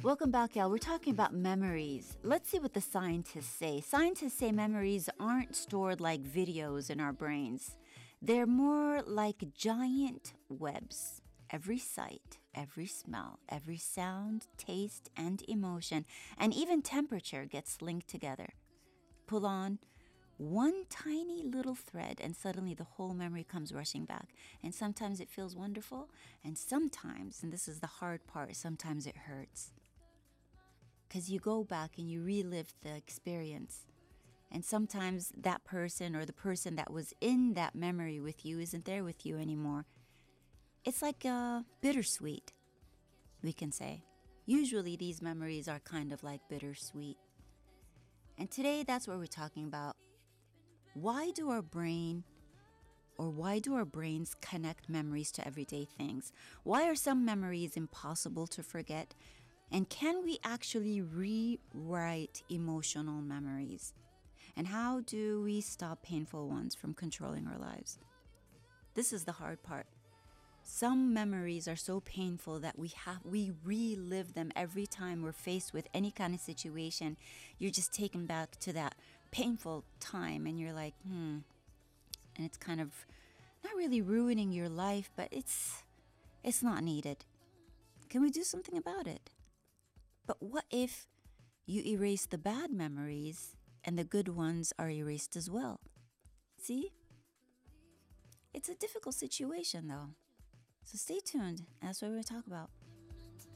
Welcome back, y'all. We're talking about memories. Let's see what the scientists say. Scientists say memories aren't stored like videos in our brains. They're more like giant webs. Every sight, every smell, every sound, taste, and emotion, and even temperature gets linked together. Pull on one tiny little thread and suddenly the whole memory comes rushing back. And sometimes it feels wonderful, and sometimes, and this is the hard part, sometimes it hurts. Because you go back and you relive the experience. And sometimes that person or the person that was in that memory with you isn't there with you anymore. It's like bittersweet, we can say. Usually these memories are kind of like bittersweet. And today that's what we're talking about. Why do our brains connect memories to everyday things? Why are some memories impossible to forget? And can we actually rewrite emotional memories? And how do we stop painful ones from controlling our lives? This is the hard part. Some memories are so painful that we relive them every time we're faced with any kind of situation. You're just taken back to that painful time and you're like, and it's kind of not really ruining your life, but it's not needed. Can we do something about it? But what if you erase the bad memories and the good ones are erased as well? See? It's a difficult situation though. So stay tuned. That's what we're going to talk about.